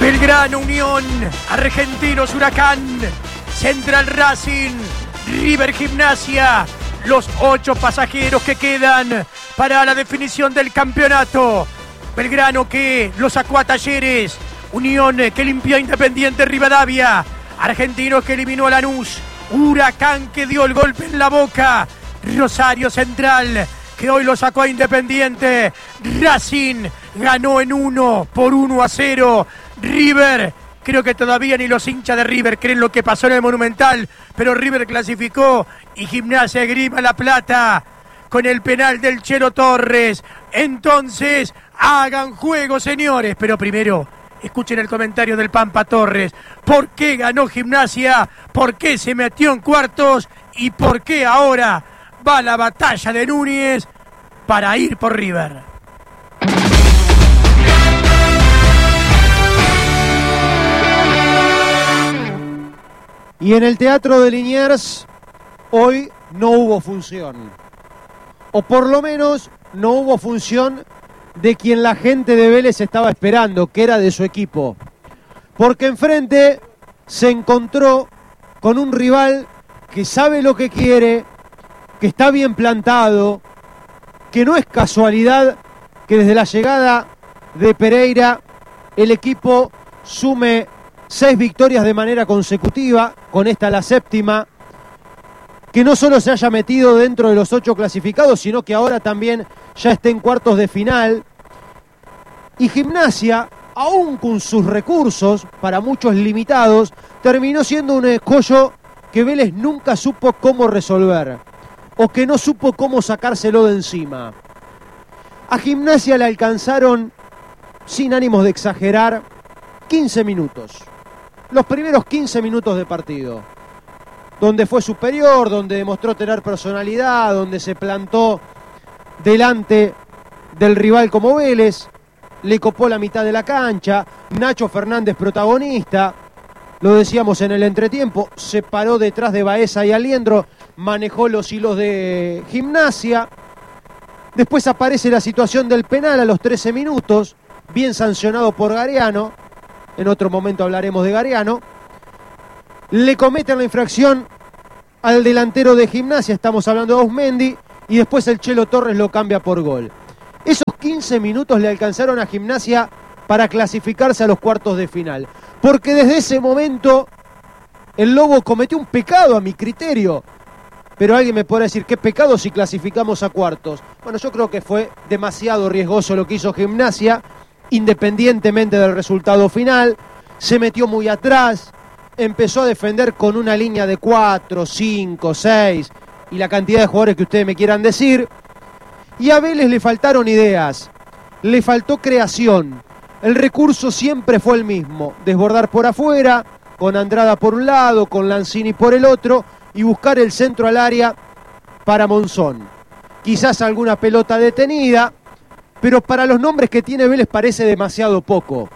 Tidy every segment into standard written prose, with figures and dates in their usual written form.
Belgrano, Unión, Argentinos, Huracán, Central Racing, River, Gimnasia, los 8 pasajeros que quedan para la definición del campeonato. Belgrano que lo sacó a Talleres, Unión que limpió a Independiente Rivadavia, Argentinos que eliminó a Lanús, Huracán que dio el golpe en la boca, Rosario Central que hoy lo sacó a Independiente, Racing ganó en 1-1, River, creo que todavía ni los hinchas de River creen lo que pasó en el Monumental, pero River clasificó y Gimnasia Esgrima La Plata con el penal del Chelo Torres. Entonces, hagan juego, señores, pero primero escuchen el comentario del Pampa Torres. ¿Por qué ganó Gimnasia? ¿Por qué se metió en cuartos? ¿Y por qué ahora va la batalla de Núñez para ir por River? Y en el Teatro de Liniers hoy no hubo función. O por lo menos no hubo función de quien la gente de Vélez estaba esperando, que era de su equipo. Porque enfrente se encontró con un rival que sabe lo que quiere, que está bien plantado, que no es casualidad que desde la llegada de Pereira el equipo sume 6 victorias de manera consecutiva, con esta la 7ª, que no solo se haya metido dentro de los 8 clasificados, sino que ahora también ya esté en cuartos de final. Y Gimnasia, aún con sus recursos, para muchos limitados, terminó siendo un escollo que Vélez nunca supo cómo resolver, o que no supo cómo sacárselo de encima. A Gimnasia le alcanzaron, sin ánimos de exagerar, 15 minutos. Los primeros 15 minutos de partido, donde fue superior, donde demostró tener personalidad, donde se plantó delante del rival como Vélez, le copó la mitad de la cancha, Nacho Fernández protagonista, lo decíamos en el entretiempo, se paró detrás de Baeza y Aliendro, manejó los hilos de Gimnasia. Después aparece la situación del penal a los 13 minutos, bien sancionado por Gariano. En otro momento hablaremos de Gariano. Le cometen la infracción al delantero de Gimnasia, estamos hablando de Ausmendi, y después el Chelo Torres lo cambia por gol. Esos 15 minutos le alcanzaron a Gimnasia para clasificarse a los cuartos de final. Porque desde ese momento el Lobo cometió un pecado a mi criterio. Pero alguien me podrá decir, ¿qué pecado si clasificamos a cuartos? Bueno, yo creo que fue demasiado riesgoso lo que hizo Gimnasia, independientemente del resultado final. Se metió muy atrás, empezó a defender con una línea de 4, 5, 6 y la cantidad de jugadores que ustedes me quieran decir. Y a Vélez le faltaron ideas, le faltó creación. El recurso siempre fue el mismo, desbordar por afuera, con Andrada por un lado, con Lanzini por el otro, y buscar el centro al área para Monzón. Quizás alguna pelota detenida, pero para los nombres que tiene Vélez parece demasiado poco.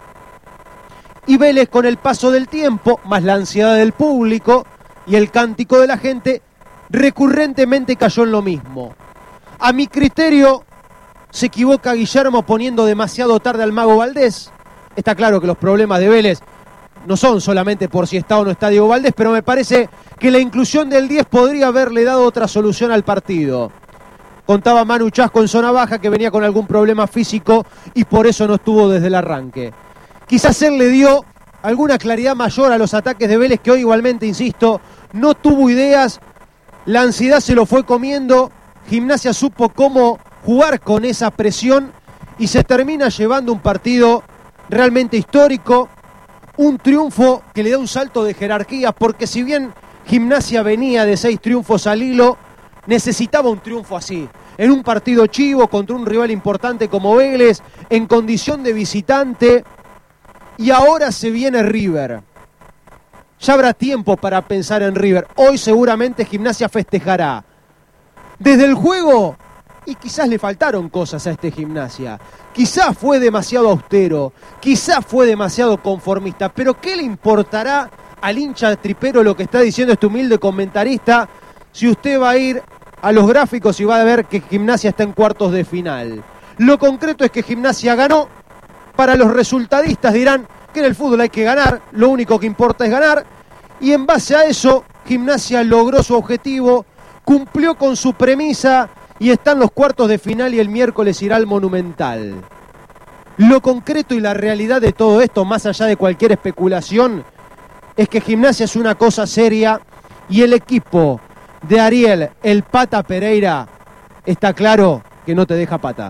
Y Vélez, con el paso del tiempo, más la ansiedad del público y el cántico de la gente, recurrentemente cayó en lo mismo. A mi criterio, se equivoca Guillermo poniendo demasiado tarde al Mago Valdés. Está claro que los problemas de Vélez no son solamente por si está o no está Diego Valdés, pero me parece que la inclusión del 10 podría haberle dado otra solución al partido. Contaba Manu Chasco en zona baja que venía con algún problema físico y por eso no estuvo desde el arranque. Quizás él le dio alguna claridad mayor a los ataques de Vélez, que hoy igualmente, insisto, no tuvo ideas. La ansiedad se lo fue comiendo. Gimnasia supo cómo jugar con esa presión y se termina llevando un partido realmente histórico. Un triunfo que le da un salto de jerarquía, porque si bien Gimnasia venía de 6 triunfos al hilo, necesitaba un triunfo así, en un partido chivo contra un rival importante como Vélez, en condición de visitante. Y ahora se viene River. Ya habrá tiempo para pensar en River. Hoy seguramente Gimnasia festejará. Desde el juego, y quizás le faltaron cosas a este Gimnasia. Quizás fue demasiado austero, quizás fue demasiado conformista, pero ¿qué le importará al hincha tripero lo que está diciendo este humilde comentarista si usted va a ir a los gráficos y va a ver que Gimnasia está en cuartos de final? Lo concreto es que Gimnasia ganó. Para los resultadistas dirán, porque en el fútbol hay que ganar, lo único que importa es ganar, y en base a eso, Gimnasia logró su objetivo, cumplió con su premisa y está en los cuartos de final y el miércoles irá al Monumental. Lo concreto y la realidad de todo esto, más allá de cualquier especulación, es que Gimnasia es una cosa seria y el equipo de Ariel, el Pata Pereira, está claro que no te deja pata.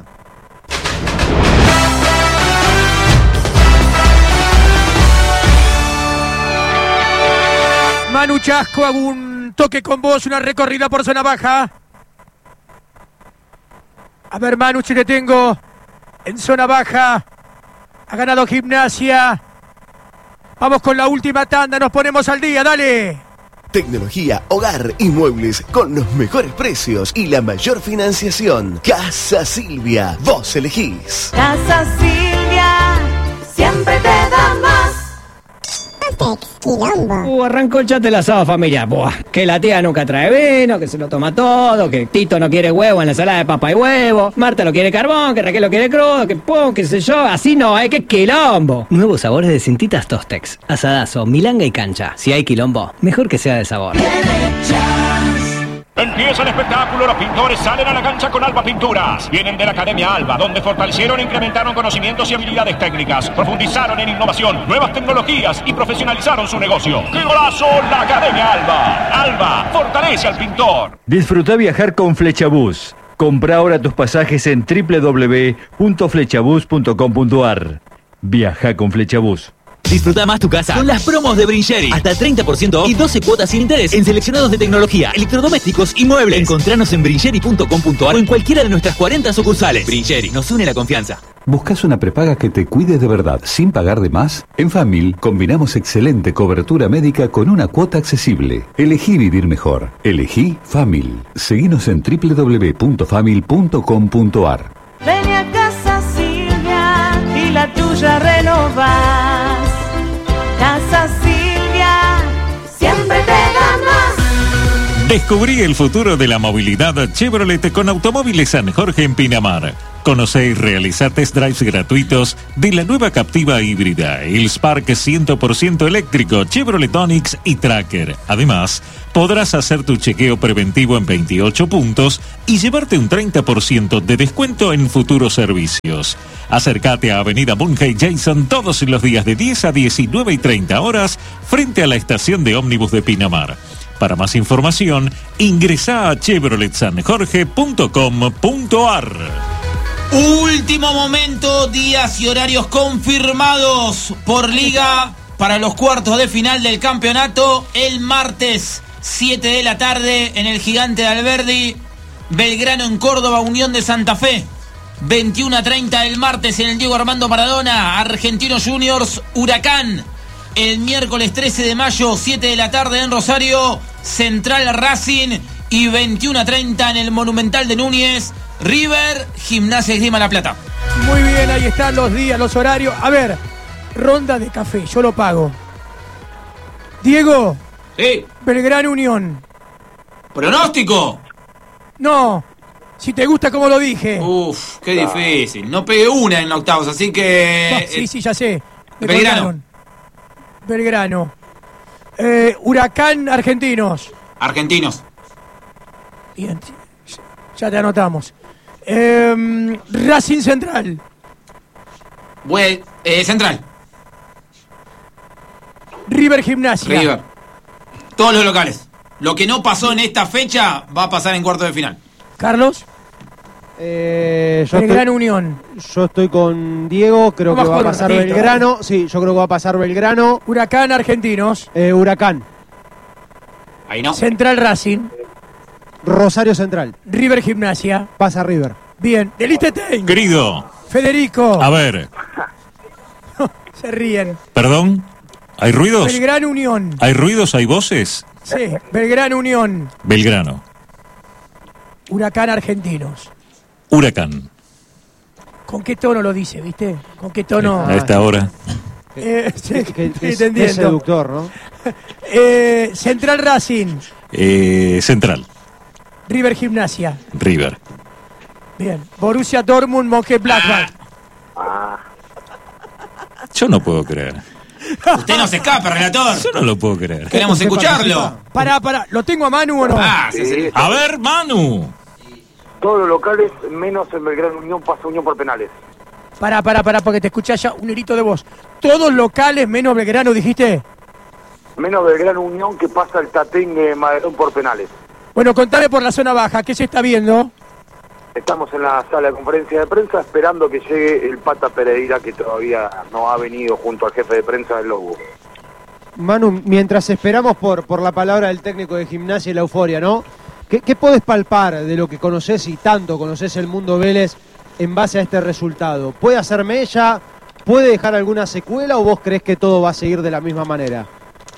Manu Chasco, hago un toque con vos, una recorrida por zona baja. A ver, Manu, si te tengo en zona baja. Ha ganado Gimnasia. Vamos con la última tanda, nos ponemos al día, dale. Tecnología, hogar y muebles con los mejores precios y la mayor financiación. Casa Silvia, vos elegís. Casa Silvia, siempre te da más. Arrancó el chat del asado familiar. Buah, que la tía nunca trae vino, que se lo toma todo, que Tito no quiere huevo en la ensalada de papa y huevo, Marta lo quiere carbón, que Raquel lo quiere crudo, que pum, qué sé yo, así no, que quilombo. Nuevos sabores de Cintitas Tostex, asadazo, milanga y cancha. Si hay quilombo, mejor que sea de sabor. Empieza el espectáculo, los pintores salen a la cancha con Alba Pinturas. Vienen de la Academia Alba, donde fortalecieron e incrementaron conocimientos y habilidades técnicas, profundizaron en innovación, nuevas tecnologías y profesionalizaron su negocio. ¡Qué golazo! La Academia Alba. Alba, fortalece al pintor. Disfruta viajar con Flechabús. Compra ahora tus pasajes en www.flechabús.com.ar. Viaja con Flechabús. Disfruta más tu casa con las promos de Brincheri. Hasta 30% off y 12 cuotas sin interés en seleccionados de tecnología, electrodomésticos y muebles. Encontranos en brincheri.com.ar o en cualquiera de nuestras 40 sucursales. Brincheri, nos une la confianza. ¿Buscas una prepaga que te cuide de verdad sin pagar de más? En Famil combinamos excelente cobertura médica con una cuota accesible. Elegí vivir mejor. Elegí Famil. Seguinos en www.famil.com.ar. Ven a Casa Silvia y la tuya renovás. Casa Silvia, siempre te da más. Descubrí el futuro de la movilidad Chevrolet con Automóviles San Jorge en Pinamar. Conoce y realiza test drives gratuitos de la nueva Captiva híbrida, el Spark 100% eléctrico, Chevrolet Onix y Tracker. Además, podrás hacer tu chequeo preventivo en 28 puntos y llevarte un 30% de descuento en futuros servicios. Acércate a Avenida Bunge Jason todos los días de 10 a 19 y 30 horas frente a la estación de ómnibus de Pinamar. Para más información, ingresá a chevroletsanjorge.com.ar. Último momento, días y horarios confirmados por Liga para los cuartos de final del campeonato. El martes, 7 de la tarde, en el Gigante de Alberdi. Belgrano en Córdoba, Unión de Santa Fe. 21:30 el martes en el Diego Armando Maradona, Argentinos Juniors, Huracán. El miércoles 13 de mayo, 7 de la tarde en Rosario, Central Racing. Y 21:30 en el Monumental de Núñez, River, Gimnasia Esgrima La Plata. Muy bien, ahí están los días, los horarios. A ver, ronda de café, yo lo pago. Diego. Sí. Belgrano Unión. ¿Pronóstico? No, si te gusta como lo dije. Uf, qué difícil. No pegué una en octavos, así que... No, sí, ya sé. Belgrano. Belgrano. Huracán Argentinos. Argentinos. Bien, ya te anotamos. Racing Central. Central. River Gimnasia. River. Todos los locales. Lo que no pasó en esta fecha va a pasar en cuartos de final. Carlos. Belgrano Unión. Yo estoy con Diego, creo que va a pasar Belgrano. Sí, yo creo que va a pasar Belgrano. Huracán Argentinos. Huracán. Ahí no. Central Racing. Rosario Central. River Gimnasia. Pasa River. Bien. Delístete. Querido. Federico. A ver. Se ríen. ¿Perdón? ¿Hay ruidos? Belgrano Unión. ¿Hay ruidos? ¿Hay voces? Sí. Belgrano Unión. Belgrano. Huracán Argentinos. Huracán. ¿Con qué tono lo dice, viste? ¿Con qué tono? A esta hora. Sí, es seductor, ¿no? Central Racing. Central. River Gimnasia. River. Bien. Borussia Dortmund, Mönchengladbach. Yo no puedo creer. Usted no se escapa, relator. Yo no lo puedo creer. Queremos escucharlo. Pará, ¿lo tengo a Manu o no? Sí. A ver, Manu. Todos los locales, menos el Belgrano Unión, pasa Unión por penales. Pará, porque te escuché ya un herito de voz. Todos locales menos Belgrano, dijiste. Menos Belgrano Unión, que pasa el Tatengue Maderón por penales. Bueno, contame por la zona baja, ¿qué se está viendo? Estamos en la sala de conferencia de prensa esperando que llegue el Pata Pereira, que todavía no ha venido junto al jefe de prensa del Lobo. Manu, mientras esperamos por la palabra del técnico de Gimnasia y la euforia, ¿no? ¿Qué podés palpar de lo que conoces y tanto conoces el mundo Vélez en base a este resultado? ¿Puede hacer mella? ¿Puede dejar alguna secuela o vos crees que todo va a seguir de la misma manera?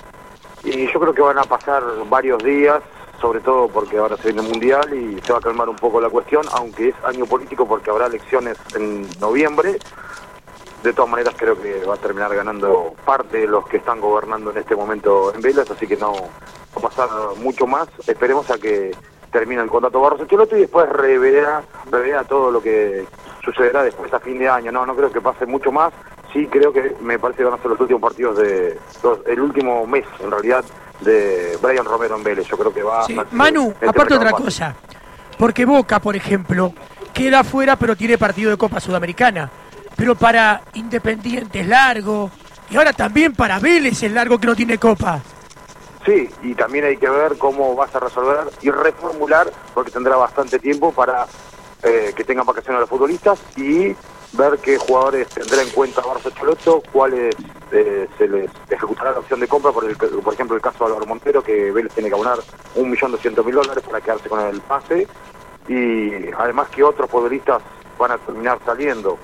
Y yo creo que van a pasar varios días, sobre todo porque ahora se viene el Mundial y se va a calmar un poco la cuestión, aunque es año político porque habrá elecciones en noviembre. De todas maneras creo que va a terminar ganando parte de los que están gobernando en este momento en Vélez, así que no va a pasar mucho más. Esperemos a que termine el contrato Barros Ancelotti y después reverá todo lo que sucederá después a fin de año. No creo que pase mucho más. Sí creo que me parece que van a ser los últimos partidos el último mes en realidad de Brian Romero en Vélez. Yo creo que va a... Manu, aparte otra cosa, porque Boca, por ejemplo, queda fuera pero tiene partido de Copa Sudamericana. Pero para Independiente es largo. Y ahora también para Vélez es largo que no tiene Copa. Sí, y también hay que ver cómo vas a resolver y reformular, porque tendrá bastante tiempo para que tengan vacaciones los futbolistas y ver qué jugadores tendrá en cuenta Barros Ancelotti, cuáles se les ejecutará la opción de compra, por ejemplo el caso de Álvaro Montero, que Vélez tiene que abonar $1.200.000 para quedarse con el pase, y además que otros futbolistas van a terminar saliendo.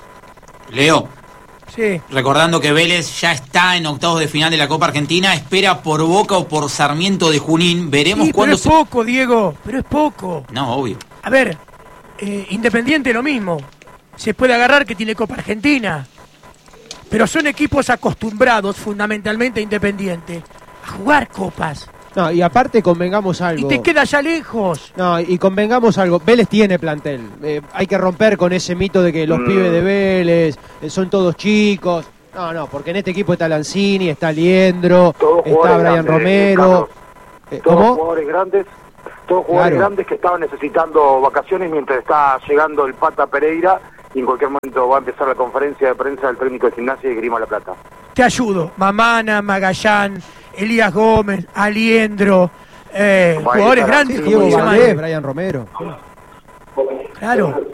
Leo, sí. Recordando que Vélez ya está en octavos de final de la Copa Argentina, espera por Boca o por Sarmiento de Junín, veremos cuándo... Pero es poco, Diego, pero es poco. No, obvio. A ver, Independiente lo mismo, se puede agarrar que tiene Copa Argentina, pero son equipos acostumbrados fundamentalmente a Independiente a jugar copas. No, y aparte convengamos algo. Y te queda ya lejos. No, y convengamos algo. Vélez tiene plantel. Hay que romper con ese mito de que los pibes de Vélez son todos chicos. No, porque en este equipo está Lanzini, está Liendro, está Brian Romero. Todos jugadores grandes que estaban necesitando vacaciones mientras está llegando el Pata Pereira, y en cualquier momento va a empezar la conferencia de prensa del técnico de Gimnasia y Grima La Plata. Te ayudo. Mamana, Magallán, Elías Gómez, Aliendro, jugadores grandes. Diego Valdés, Brian Romero. Claro.